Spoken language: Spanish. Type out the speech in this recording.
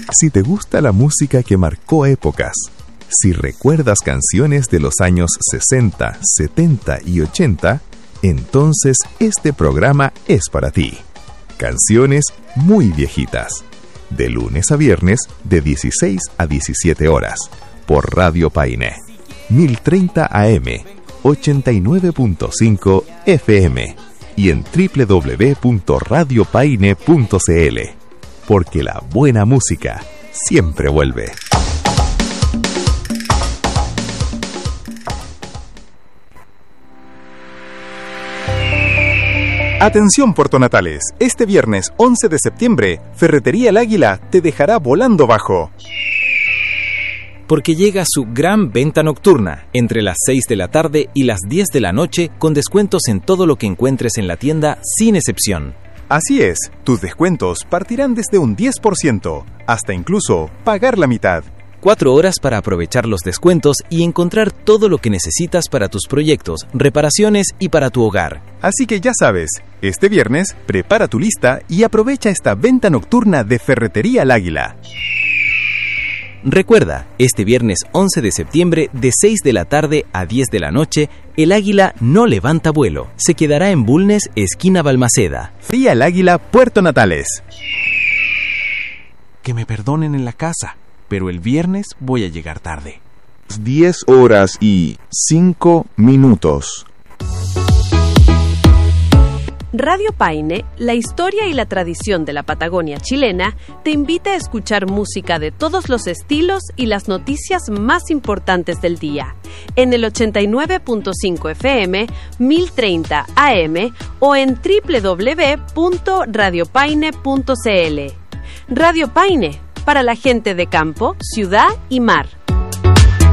Si te gusta la música que marcó épocas, si recuerdas canciones de los años 60, 70 y 80, entonces este programa es para ti. Canciones muy viejitas. De lunes a viernes, de 16 a 17 horas. Por Radio Paine. 1030 AM, 89.5 FM. Y en www.radiopaine.cl. Porque la buena música siempre vuelve. Atención Puerto Natales, este viernes 11 de septiembre, Ferretería El Águila te dejará volando bajo. Porque llega su gran venta nocturna, entre las 6 de la tarde y las 10 de la noche, con descuentos en todo lo que encuentres en la tienda, sin excepción. Así es, tus descuentos partirán desde un 10%, hasta incluso pagar la mitad. 4 horas para aprovechar los descuentos y encontrar todo lo que necesitas para tus proyectos, reparaciones y para tu hogar. Así que ya sabes, este viernes prepara tu lista y aprovecha esta venta nocturna de Ferretería El Águila. Recuerda, este viernes 11 de septiembre de 6 de la tarde a 10 de la noche, El Águila no levanta vuelo. Se quedará en Bulnes, esquina Balmaceda. Fría El Águila, Puerto Natales. Que me perdonen en la casa, pero el viernes voy a llegar tarde. 10 horas y 5 minutos. Radio Paine, la historia y la tradición de la Patagonia chilena, te invita a escuchar música de todos los estilos y las noticias más importantes del día, en el 89.5 FM, 1030 AM o en www.radiopaine.cl. Radio Paine, para la gente de campo, ciudad y mar.